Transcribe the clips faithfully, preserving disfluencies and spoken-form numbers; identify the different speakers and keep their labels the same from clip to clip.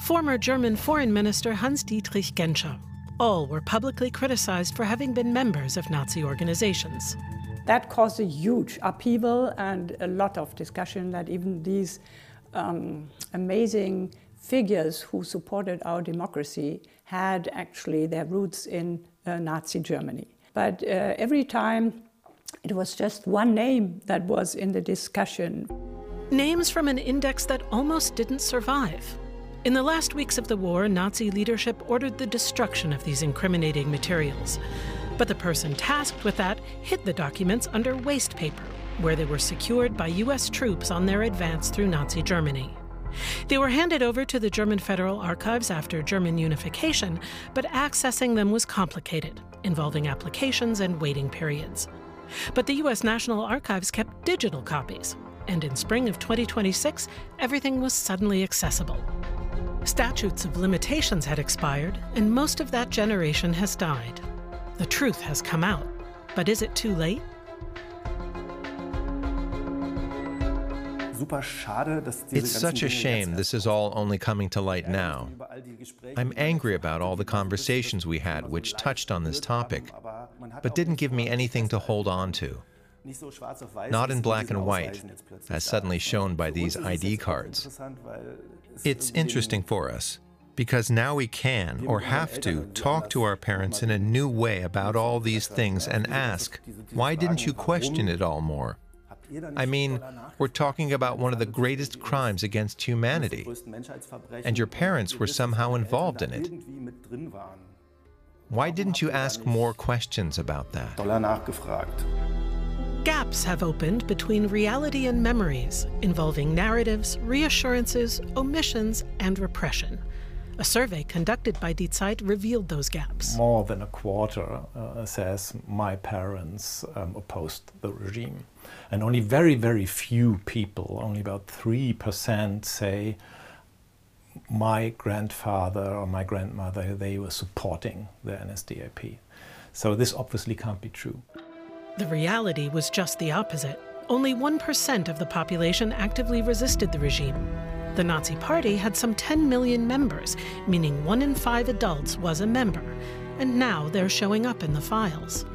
Speaker 1: former German Foreign Minister Hans-Dietrich Genscher. All were publicly criticized for having been members of Nazi organizations.
Speaker 2: That caused a huge upheaval and a lot of discussion that even these um, amazing figures who supported our democracy had actually their roots in uh, Nazi Germany. But uh, every time it was just one name that was in the discussion.
Speaker 1: Names from an index that almost didn't survive. In the last weeks of the war, Nazi leadership ordered the destruction of these incriminating materials. But the person tasked with that hid the documents under waste paper, where they were secured by U S troops on their advance through Nazi Germany. They were handed over to the German Federal Archives after German unification, but accessing them was complicated, involving applications and waiting periods. But the U S National Archives kept digital copies, and in spring of twenty twenty-six, everything was suddenly accessible. Statutes of limitations had expired, and most of that generation has died. The truth has come out, but is it too late?
Speaker 3: It's such a shame this is all only coming to light now. I'm angry about all the conversations we had which touched on this topic, but didn't give me anything to hold on to. Not in black and white, as suddenly shown by these I D cards. It's interesting for us, because now we can, or have to, talk to our parents in a new way about all these things and ask, why didn't you question it all more? I mean, we're talking about one of the greatest crimes against humanity, and your parents were somehow involved in it. Why didn't you ask more questions about that?
Speaker 1: Gaps have opened between reality and memories, involving narratives, reassurances, omissions, and repression. A survey conducted by Die Zeit revealed those gaps.
Speaker 4: More than a quarter uh, says my parents um, opposed the regime. And only very, very few people, only about three percent say my grandfather or my grandmother, they were supporting the N S D A P. So this obviously can't be true.
Speaker 1: The reality was just the opposite. Only one percent of the population actively resisted the regime. The Nazi Party had some ten million members, meaning one in five adults was a member, and now they're showing up in the files.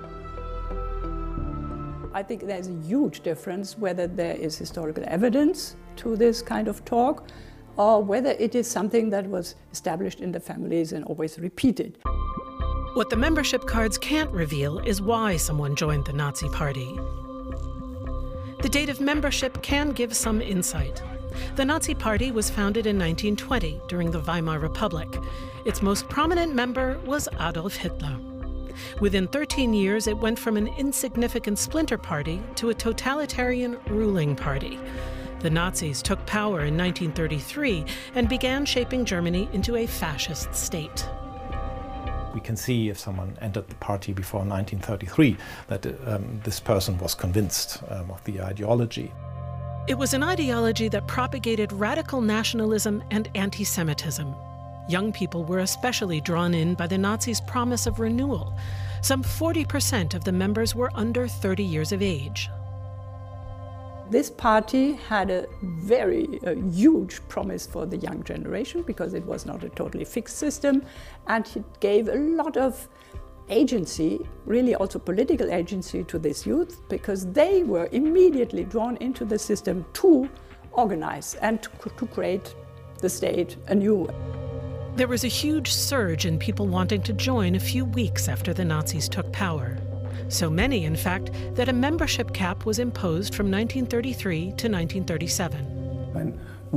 Speaker 2: I think there's a huge difference whether there is historical evidence to this kind of talk or whether it is something that was established in the families and always repeated.
Speaker 1: What the membership cards can't reveal is why someone joined the Nazi Party. The date of membership can give some insight. The Nazi Party was founded in nineteen twenty during the Weimar Republic. Its most prominent member was Adolf Hitler. Within thirteen years, it went from an insignificant splinter party to a totalitarian ruling party. The Nazis took power in nineteen thirty-three and began shaping Germany into a fascist state.
Speaker 4: We can see if someone entered the party before nineteen thirty-three that um, this person was convinced um, of the ideology.
Speaker 1: It was an ideology that propagated radical nationalism and anti-Semitism. Young people were especially drawn in by the Nazis' promise of renewal. Some forty percent of the members were under thirty years of age.
Speaker 2: This party had a very uh, huge promise for the young generation because it was not a totally fixed system, and it gave a lot of agency, really also political agency, to this youth because they were immediately drawn into the system to organize and to, to create the state anew.
Speaker 1: There was a huge surge in people wanting to join a few weeks after the Nazis took power. So many, in fact, that a membership cap was imposed from nineteen thirty-three to nineteen thirty-seven.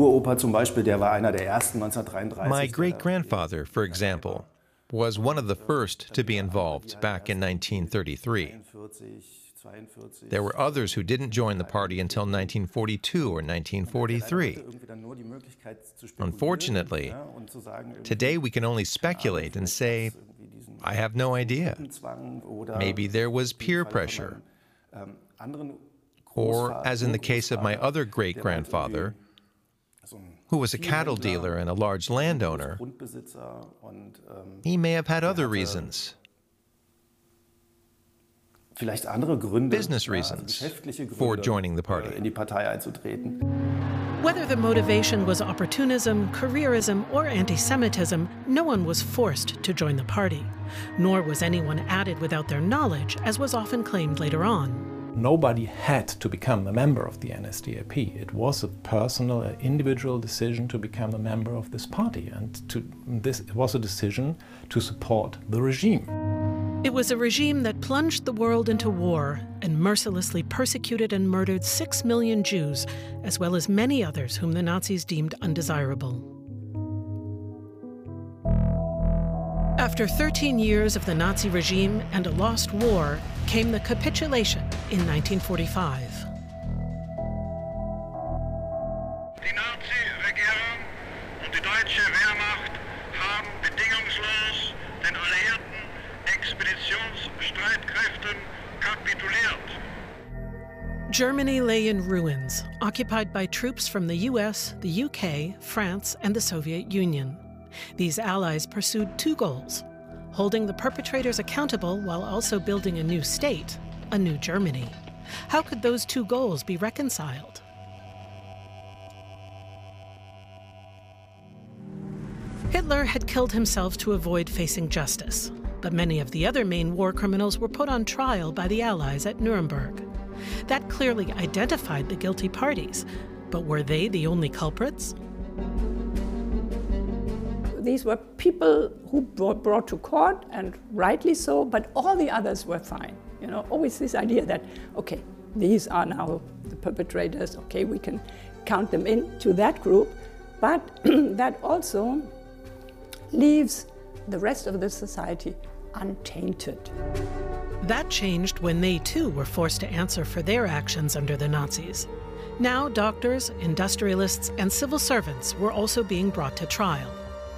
Speaker 3: My great-grandfather, for example, was one of the first to be involved back in nineteen thirty-three. There were others who didn't join the party until nineteen forty-two or nineteen forty-three. Unfortunately, today we can only speculate and say, I have no idea. Maybe there was peer pressure. Or, as in the case of my other great-grandfather, who was a cattle dealer and a large landowner, he may have had other reasons. Business reasons for joining the party.
Speaker 1: Whether the motivation was opportunism, careerism, or anti-Semitism, no one was forced to join the party, nor was anyone added without their knowledge, as was often claimed later on.
Speaker 4: Nobody had to become a member of the N S D A P. It was a personal, an individual decision to become a member of this party, and to this it was a decision to support the regime.
Speaker 1: It was a regime that plunged the world into war and mercilessly persecuted and murdered six million Jews, as well as many others whom the Nazis deemed undesirable. After thirteen years of the Nazi regime and a lost war, came the capitulation in nineteen forty-five.
Speaker 5: Die Nazi-Regierung und die deutsche Wehrmacht haben bedingungslos den alliierten Expeditionsstreitkräften kapituliert.
Speaker 1: Germany lay in ruins, occupied by troops from the U S, the U K, France, and the Soviet Union. These allies pursued two goals: holding the perpetrators accountable while also building a new state, a new Germany. How could those two goals be reconciled? Hitler had killed himself to avoid facing justice, but many of the other main war criminals were put on trial by the Allies at Nuremberg. That clearly identified the guilty parties, but were they the only culprits?
Speaker 2: These were people who were brought to court, and rightly so, but all the others were fine. You know, always this idea that, okay, these are now the perpetrators, okay, we can count them into that group, but that also leaves the rest of the society untainted.
Speaker 1: That changed when they too were forced to answer for their actions under the Nazis. Now doctors, industrialists, and civil servants were also being brought to trial.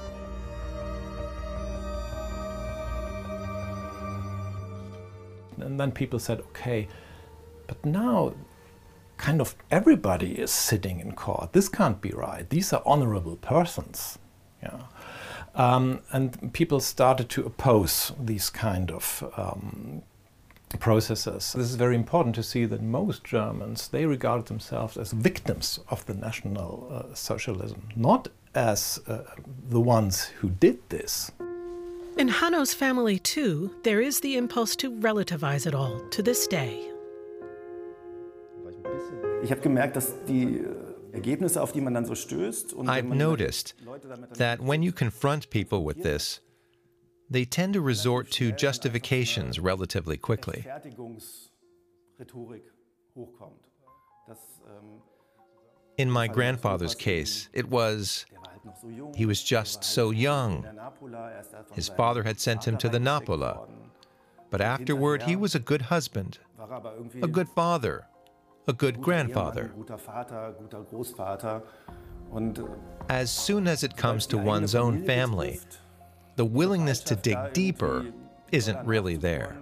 Speaker 4: And then people said, okay, but now kind of everybody is sitting in court. This can't be right. These are honorable persons. Yeah. Um, and people started to oppose these kind of um, processes. This is very important to see that most Germans, they regarded themselves as victims of the National uh, Socialism, not as uh, the ones who did this.
Speaker 1: In Hanno's family, too, there is the impulse to relativize it all to this day.
Speaker 3: I've noticed that when you confront people with this, they tend to resort to justifications relatively quickly. In my grandfather's case, it was, he was just so young. His father had sent him to the Napola. But afterward, he was a good husband, a good father, a good grandfather. As soon as it comes to one's own family, the willingness to dig deeper isn't really there.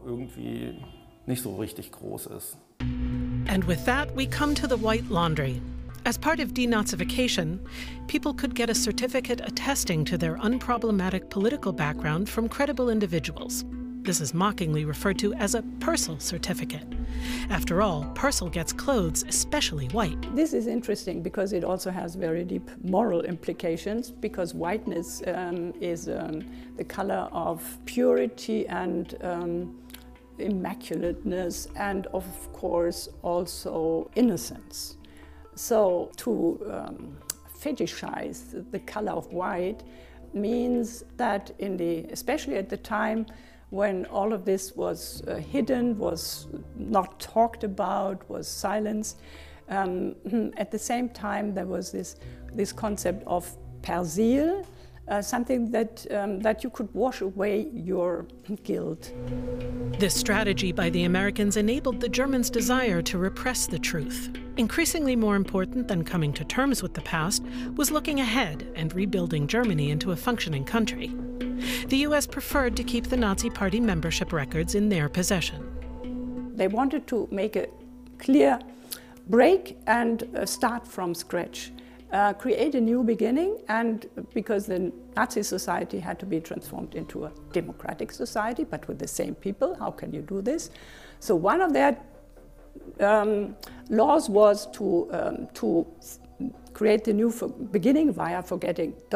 Speaker 1: And with that, we come to the white laundry. As part of denazification, people could get a certificate attesting to their unproblematic political background from credible individuals. This is mockingly referred to as a Purcell certificate. After all, Purcell gets clothes especially white.
Speaker 2: This is interesting because it also has very deep moral implications, because whiteness um, is um, the color of purity and um, immaculateness, and of course also innocence. So to um, fetishize the color of white means that in the, especially at the time when all of this was uh, hidden, was not talked about, was silenced, um, at the same time there was this, this concept of persil, uh, something that, um, that you could wash away your guilt.
Speaker 1: This strategy by the Americans enabled the Germans' desire to repress the truth. Increasingly more important than coming to terms with the past was looking ahead and rebuilding Germany into a functioning country. The U S preferred to keep the Nazi Party membership records in their possession.
Speaker 2: They wanted to make a clear break and uh, start from scratch, uh, create a new beginning, and because the Nazi society had to be transformed into a democratic society, but with the same people, how can you do this? So one of their um, laws was to, um, to create the new beginning via forgetting